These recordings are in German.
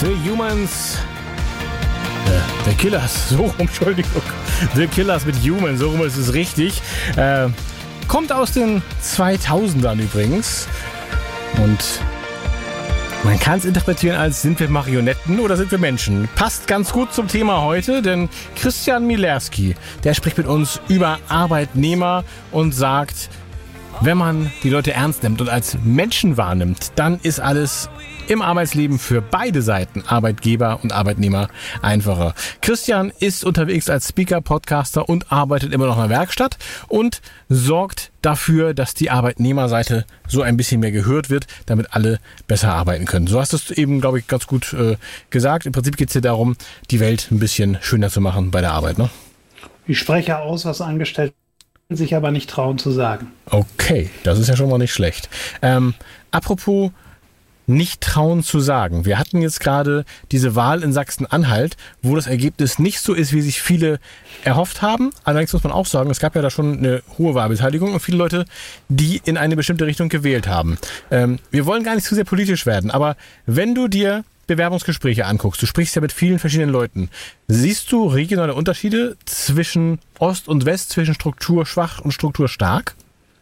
The Humans. The Killers, so rum, Entschuldigung. The Killers mit Human, so rum ist es richtig. Kommt aus den 2000ern übrigens. Und man kann es interpretieren als, sind wir Marionetten oder sind wir Menschen? Passt ganz gut zum Thema heute, denn Christian Mielewski, der spricht mit uns über Arbeitnehmer und sagt, wenn man die Leute ernst nimmt und als Menschen wahrnimmt, dann ist alles im Arbeitsleben für beide Seiten, Arbeitgeber und Arbeitnehmer, einfacher. Christian ist unterwegs als Speaker, Podcaster und arbeitet immer noch in der Werkstatt und sorgt dafür, dass die Arbeitnehmerseite so ein bisschen mehr gehört wird, damit alle besser arbeiten können. So hast du es eben, glaube ich, ganz gut gesagt. Im Prinzip geht es hier darum, die Welt ein bisschen schöner zu machen bei der Arbeit, ne? Ich spreche aus, was Angestellte sich aber nicht trauen zu sagen. Okay, das ist ja schon mal nicht schlecht. Apropos nicht trauen zu sagen. Wir hatten jetzt gerade diese Wahl in Sachsen-Anhalt, wo das Ergebnis nicht so ist, wie sich viele erhofft haben. Allerdings muss man auch sagen, es gab ja da schon eine hohe Wahlbeteiligung und viele Leute, die in eine bestimmte Richtung gewählt haben. Wir wollen gar nicht zu sehr politisch werden, aber wenn du dir Bewerbungsgespräche anguckst, du sprichst ja mit vielen verschiedenen Leuten, siehst du regionale Unterschiede zwischen Ost und West, zwischen strukturschwach und strukturstark?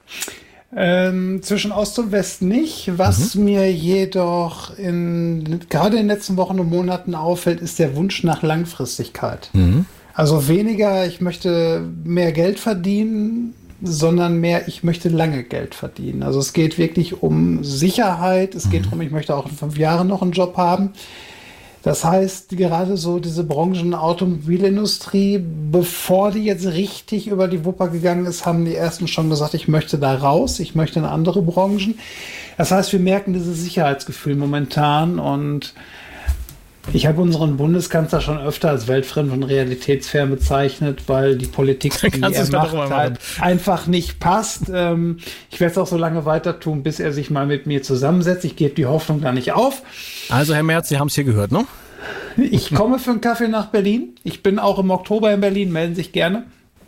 Zwischen Ost und West nicht. Was mir jedoch gerade in den letzten Wochen und Monaten auffällt, ist der Wunsch nach Langfristigkeit. Also weniger, ich möchte mehr Geld verdienen, sondern mehr, ich möchte lange Geld verdienen. Also es geht wirklich um Sicherheit. Es geht darum, ich möchte auch in 5 Jahren noch einen Job haben. Das heißt, gerade so diese Branchen Automobilindustrie, bevor die jetzt richtig über die Wupper gegangen ist, haben die ersten schon gesagt, ich möchte da raus, ich möchte in andere Branchen. Das heißt, wir merken dieses Sicherheitsgefühl momentan und ich habe unseren Bundeskanzler schon öfter als weltfremd und realitätsfern bezeichnet, weil die Politik, die er macht, halt einfach nicht passt. Ich werde es auch so lange weiter tun, bis er sich mal mit mir zusammensetzt. Ich gebe die Hoffnung da nicht auf. Also Herr Merz, Sie haben es hier gehört, ne? Ich komme für einen Kaffee nach Berlin. Ich bin auch im Oktober in Berlin, melden sich gerne.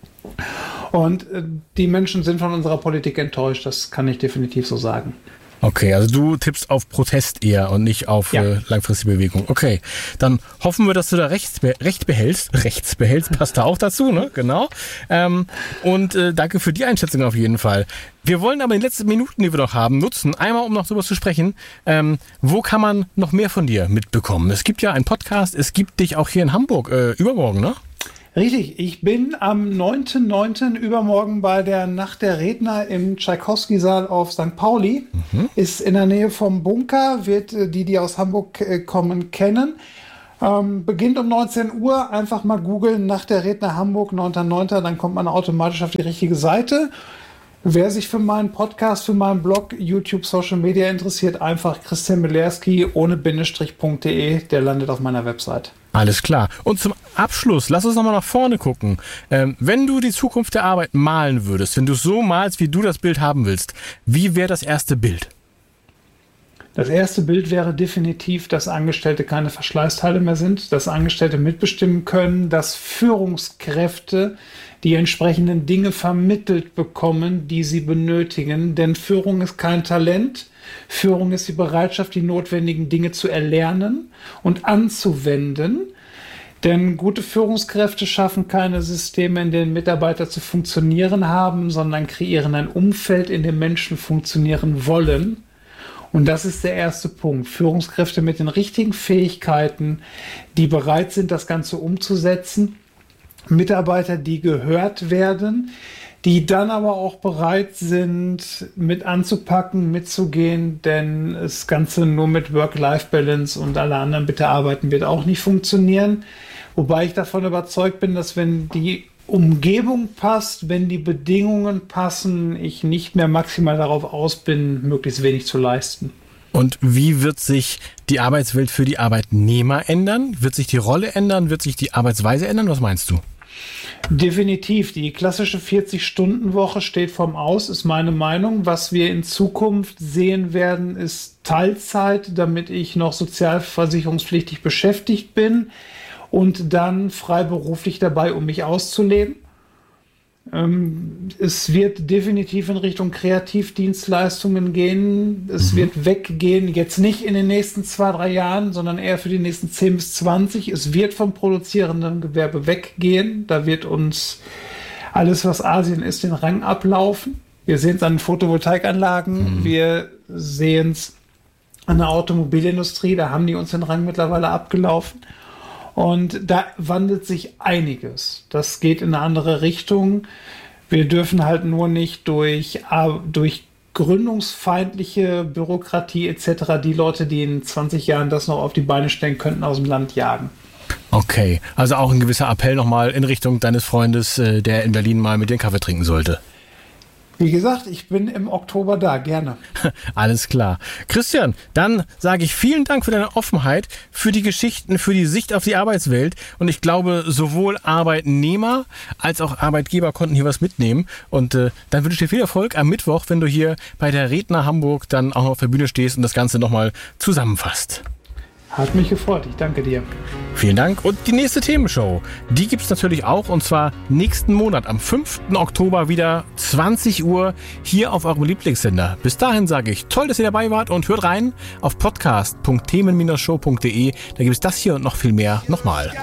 Und die Menschen sind von unserer Politik enttäuscht, das kann ich definitiv so sagen. Okay, also du tippst auf Protest eher und nicht auf langfristige Bewegung. Okay, dann hoffen wir, dass du da rechts behältst. Rechts behältst, passt da auch dazu, ne? Genau. Und danke für die Einschätzung auf jeden Fall. Wir wollen aber in den letzten Minuten, die wir noch haben, nutzen, einmal um noch darüber zu sprechen, wo kann man noch mehr von dir mitbekommen? Es gibt ja einen Podcast, es gibt dich auch hier in Hamburg übermorgen, ne? Richtig, ich bin am 9.9. übermorgen bei der Nacht der Redner im Tschaikowski-Saal auf St. Pauli. Ist in der Nähe vom Bunker, wird die aus Hamburg kommen, kennen. Beginnt um 19 Uhr, einfach mal googeln, Nacht der Redner Hamburg, 9.9., dann kommt man automatisch auf die richtige Seite. Wer sich für meinen Podcast, für meinen Blog, YouTube, Social Media interessiert, einfach Christian Mielewski ohne Bindestrich.de, der landet auf meiner Website. Alles klar. Und zum Abschluss, lass uns nochmal nach vorne gucken. Wenn du die Zukunft der Arbeit malen würdest, wenn du es so malst, wie du das Bild haben willst, wie wäre das erste Bild? Das erste Bild wäre definitiv, dass Angestellte keine Verschleißteile mehr sind, dass Angestellte mitbestimmen können, dass Führungskräfte die entsprechenden Dinge vermittelt bekommen, die sie benötigen. Denn Führung ist kein Talent. Führung ist die Bereitschaft, die notwendigen Dinge zu erlernen und anzuwenden. Denn gute Führungskräfte schaffen keine Systeme, in denen Mitarbeiter zu funktionieren haben, sondern kreieren ein Umfeld, in dem Menschen funktionieren wollen. Und das ist der erste Punkt. Führungskräfte mit den richtigen Fähigkeiten, die bereit sind, das Ganze umzusetzen. Mitarbeiter, die gehört werden, die dann aber auch bereit sind, mit anzupacken, mitzugehen, denn das Ganze nur mit Work-Life-Balance und alle anderen bitte arbeiten wird auch nicht funktionieren. Wobei ich davon überzeugt bin, dass wenn die Umgebung passt, wenn die Bedingungen passen, ich nicht mehr maximal darauf aus bin, möglichst wenig zu leisten. Und wie wird sich die Arbeitswelt für die Arbeitnehmer ändern? Wird sich die Rolle ändern? Wird sich die Arbeitsweise ändern? Was meinst du? Definitiv. Die klassische 40-Stunden-Woche steht vorm Aus, ist meine Meinung. Was wir in Zukunft sehen werden, ist Teilzeit, damit ich noch sozialversicherungspflichtig beschäftigt bin und dann freiberuflich dabei, um mich auszuleben. Es wird definitiv in Richtung Kreativdienstleistungen gehen. Es wird weggehen, jetzt nicht in den nächsten 2-3 Jahren, sondern eher für die nächsten 10 bis 20. Es wird vom produzierenden Gewerbe weggehen. Da wird uns alles, was Asien ist, den Rang ablaufen. Wir sehen es an den Photovoltaikanlagen, wir sehen es an der Automobilindustrie, da haben die uns den Rang mittlerweile abgelaufen. Und da wandelt sich einiges. Das geht in eine andere Richtung. Wir dürfen halt nur nicht durch gründungsfeindliche Bürokratie etc. die Leute, die in 20 Jahren das noch auf die Beine stellen könnten, aus dem Land jagen. Okay, also auch ein gewisser Appell nochmal in Richtung deines Freundes, der in Berlin mal mit dir einen Kaffee trinken sollte. Wie gesagt, ich bin im Oktober da, gerne. Alles klar. Christian, dann sage ich vielen Dank für deine Offenheit, für die Geschichten, für die Sicht auf die Arbeitswelt. Und ich glaube, sowohl Arbeitnehmer als auch Arbeitgeber konnten hier was mitnehmen. Und dann wünsche ich dir viel Erfolg am Mittwoch, wenn du hier bei der Redner Hamburg dann auch noch auf der Bühne stehst und das Ganze nochmal zusammenfasst. Hat mich gefreut, ich danke dir. Vielen Dank. Und die nächste Themenshow, die gibt es natürlich auch, und zwar nächsten Monat am 5. Oktober wieder 20 Uhr hier auf eurem Lieblingssender. Bis dahin sage ich, toll, dass ihr dabei wart und hört rein auf podcast.themen-show.de. Da gibt es das hier und noch viel mehr nochmal.